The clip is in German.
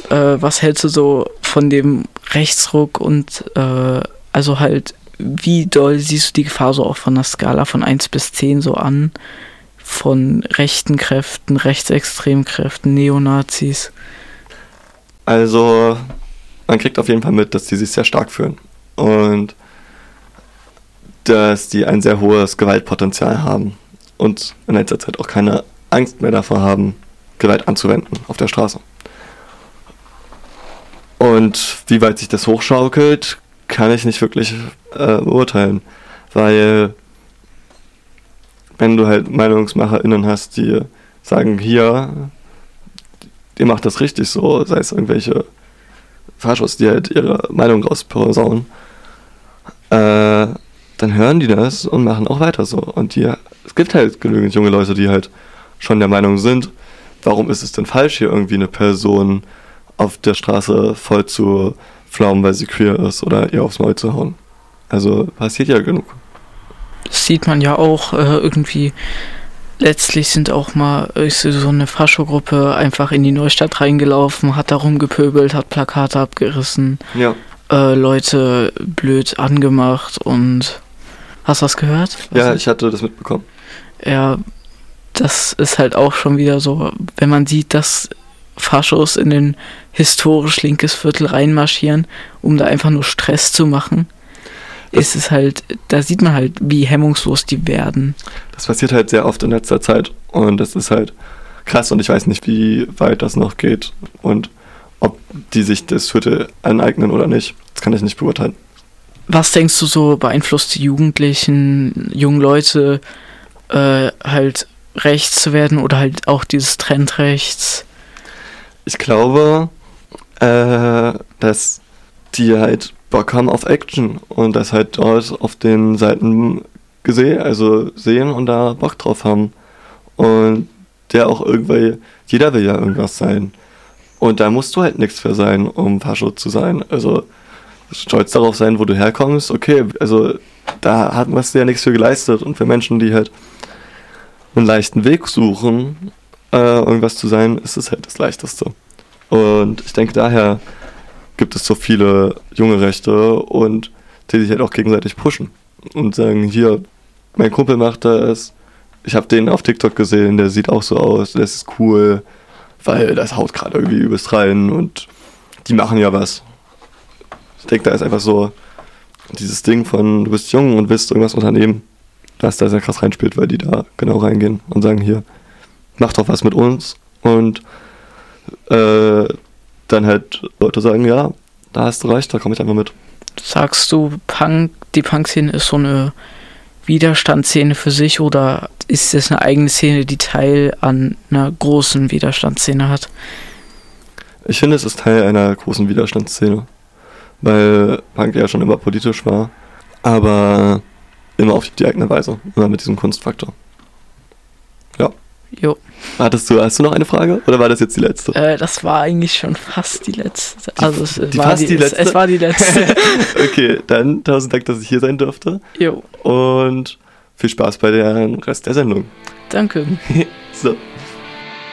was hältst du so von dem Rechtsruck und also halt, wie doll siehst du die Gefahr so auch von der Skala von 1 bis 10 so an? Von rechten Kräften, rechtsextremen Kräften, Neonazis? Also, man kriegt auf jeden Fall mit, dass die sich sehr stark fühlen. Und dass die ein sehr hohes Gewaltpotenzial haben. Und in letzter Zeit auch keine Angst mehr davor haben, Gewalt anzuwenden auf der Straße. Und wie weit sich das hochschaukelt, kann ich nicht wirklich beurteilen. Weil wenn du halt MeinungsmacherInnen hast, die sagen, hier, ihr macht das richtig so, sei es irgendwelche Faschos, die halt ihre Meinung rausposaunen, dann hören die das und machen auch weiter so. Und es gibt halt genügend junge Leute, die halt schon der Meinung sind, warum ist es denn falsch, hier irgendwie eine Person auf der Straße voll zu pflaumen, weil sie queer ist oder ihr aufs Maul zu hauen. Also passiert ja genug. Das sieht man ja auch irgendwie. Letztlich sind auch mal so eine Fascho-Gruppe einfach in die Neustadt reingelaufen, hat da rumgepöbelt, hat Plakate abgerissen, ja. Leute blöd angemacht und... Hast du das gehört? Ja, ich hatte das mitbekommen. Ja, das ist halt auch schon wieder so, wenn man sieht, dass Faschos in ein historisch linkes Viertel reinmarschieren, um da einfach nur Stress zu machen, ist es halt, da sieht man halt, wie hemmungslos die werden. Das passiert halt sehr oft in letzter Zeit und das ist halt krass und ich weiß nicht, wie weit das noch geht und ob die sich das Viertel aneignen oder nicht. Das kann ich nicht beurteilen. Was denkst du so, beeinflusst die Jugendlichen, jungen Leute halt rechts zu werden oder halt auch dieses Trend rechts? Ich glaube, dass die halt Bock haben auf Action und das halt dort auf den Seiten sehen und da Bock drauf haben. Und der auch irgendwie, jeder will ja irgendwas sein. Und da musst du halt nichts für sein, um Fascho zu sein. Also stolz darauf sein, wo du herkommst, okay, also da hast du ja nichts für geleistet. Und für Menschen, die halt einen leichten Weg suchen, irgendwas zu sein, ist es halt das Leichteste. Und ich denke, daher gibt es so viele junge Rechte und die sich halt auch gegenseitig pushen und sagen, hier, mein Kumpel macht das, ich habe den auf TikTok gesehen, der sieht auch so aus, das ist cool, weil das haut gerade irgendwie übelst rein und die machen ja was. Ich denke, da ist einfach so dieses Ding von, du bist jung und willst irgendwas unternehmen, dass da sehr krass reinspielt, weil die da genau reingehen und sagen, hier, mach doch was mit uns und dann halt Leute sagen, ja, da hast du recht, da komme ich einfach mit. Sagst du, die Punk-Szene ist so eine Widerstandsszene für sich oder ist es eine eigene Szene, die Teil an einer großen Widerstandsszene hat? Ich finde, es ist Teil einer großen Widerstandsszene, weil Punk ja schon immer politisch war, aber immer auf die eigene Weise, immer mit diesem Kunstfaktor. Ja. Jo. Hast du noch eine Frage oder war das jetzt die letzte? Das war eigentlich schon fast die letzte. Es war die letzte. Okay, dann 1000 Dank, dass ich hier sein durfte. Jo. Und viel Spaß bei dem Rest der Sendung. Danke. So.